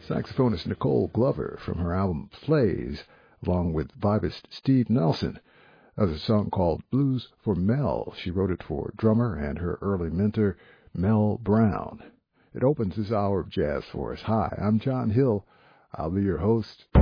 Saxophonist Nicole Glover from her album Plays, along with vibist Steve Nelson. That was a song called Blues for Mel. She wrote it for drummer and her early mentor, Mel Brown. It opens this hour of jazz for us. Hi, I'm John Hill. I'll be your host